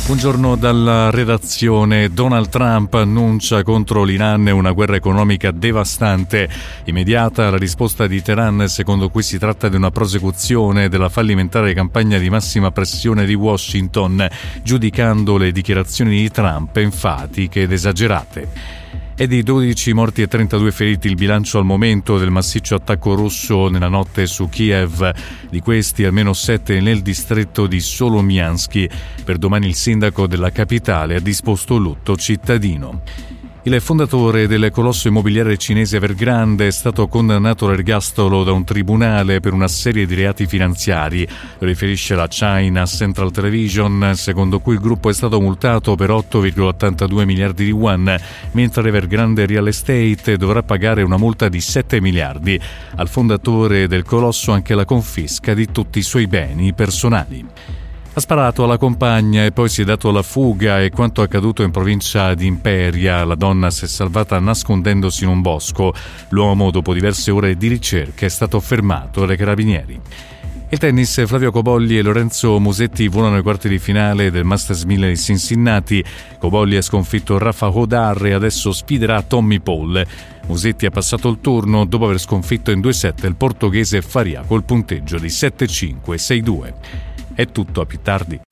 Buongiorno dalla redazione. Donald Trump annuncia contro l'Iran una guerra economica devastante. Immediata la risposta di Teheran, secondo cui si tratta di una prosecuzione della fallimentare campagna di massima pressione di Washington, giudicando le dichiarazioni di Trump enfatiche ed esagerate. È di 12 morti e 32 feriti il bilancio al momento del massiccio attacco russo nella notte su Kiev. Di questi almeno 7 nel distretto di Solomiansk. Per domani il sindaco della capitale ha disposto lutto cittadino. Il fondatore del colosso immobiliare cinese Evergrande è stato condannato all'ergastolo da un tribunale per una serie di reati finanziari. Lo riferisce la China Central Television, secondo cui il gruppo è stato multato per 8,82 miliardi di yuan, mentre Evergrande Real Estate dovrà pagare una multa di 7 miliardi. Al fondatore del colosso anche la confisca di tutti i suoi beni personali. Ha sparato alla compagna e poi si è dato alla fuga. È quanto accaduto in provincia di Imperia. La donna si è salvata nascondendosi in un bosco. L'uomo, dopo diverse ore di ricerca, è stato fermato dai carabinieri. Il tennis, Flavio Cobolli e Lorenzo Musetti volano ai quarti di finale del Masters 1000 di Cincinnati. Cobolli ha sconfitto Rafa Hodar e adesso sfiderà Tommy Paul. Musetti ha passato il turno dopo aver sconfitto in 2 set il portoghese Faria col punteggio di 7-5 e 6-2. È tutto, a più tardi.